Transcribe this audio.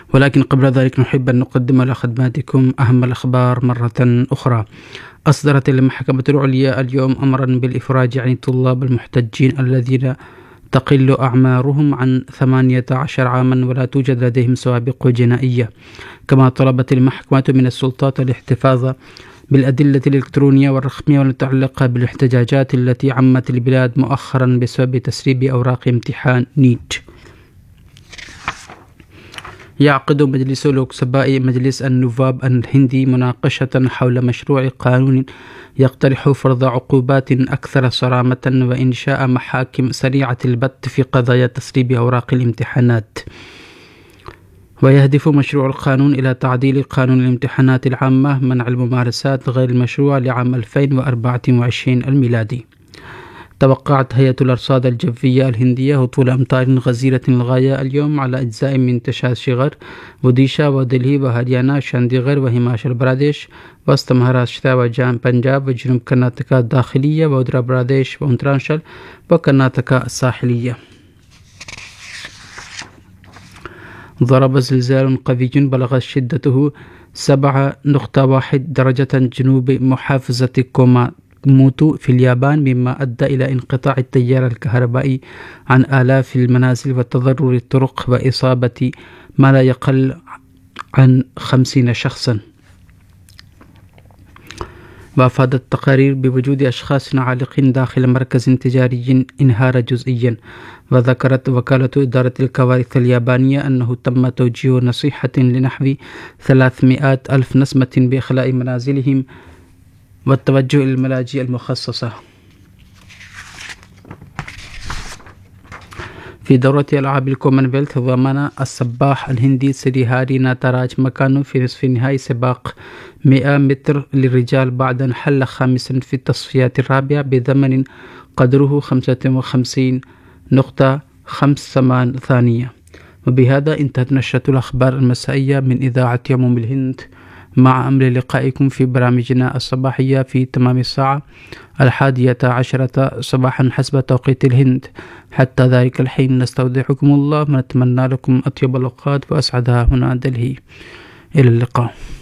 ولكن قبل ذلك نحب أن نقدم لخدماتكم أهم الأخبار مرة أخرى. أصدرت المحكمة العليا اليوم أمرا بالإفراج عن الطلاب المحتجين الذين تقل أعمارهم عن 18 عاما ولا توجد لديهم سوابق جنائية. كما طلبت المحكمة من السلطات الاحتفاظ بالأدلة الإلكترونية والرقمية المتعلقة بالاحتجاجات التي عمت البلاد مؤخرا بسبب تسريب أوراق امتحان نيت. يعقد مجلس لوك سبا مجلس النواب الهندي مناقشة حول مشروع قانون يقترح فرض عقوبات أكثر صرامة وإنشاء محاكم سريعة البت في قضايا تسريب أوراق الامتحانات. ويهدف مشروع القانون إلى تعديل قانون الامتحانات العامة منع الممارسات غير المشروعة لعام 2024 الميلادي. توقعت هيئة الأرصاد الجوية الهندية هطول أمطار غزيرة للغاية اليوم على أجزاء من تشاشغر وديشا ودلهي وهريانا شانديغر وهيماشل براديش وسط مهاراشترا وبنجاب وجنوب كرناتكا الداخلية وأندرا براديش وأنترانشل وكرناتكا الساحلية. ضرب زلزال قوي بلغت شدته 7.1 درجة جنوب محافظة كوموتو في اليابان، مما أدى إلى انقطاع التيار الكهربائي عن آلاف المنازل وتضرر الطرق وإصابة ما لا يقل عن 50 شخصا. وأفادت التقارير بوجود أشخاص عالقين داخل مركز تجاري انهار جزئيا. وذكرت وكالة إدارة الكوارث اليابانية أنه تم توجيه نصيحة لنحو 300 ألف نسمة بإخلاء منازلهم والتوجه إلى الملاجئ المخصصة. في دورة ألعاب الكومنولث ضمن السباح الهندي سريهاري ناتاراج مكانه في نصف نهائي سباق 100 متر للرجال بعد أن حل خامسا في التصفيات الرابعة بزمن قدره 55.58 ثانية. وبهذا انتهت نشرة الأخبار المسائية من إذاعة يوم الهند، مع أمل لقائكم في برامجنا الصباحية في تمام الساعة 11 صباحا حسب توقيت الهند. حتى ذلك الحين نستودعكم الله ونتمنى لكم أطيب الأوقات وأسعدها هنا دلهي. إلى اللقاء.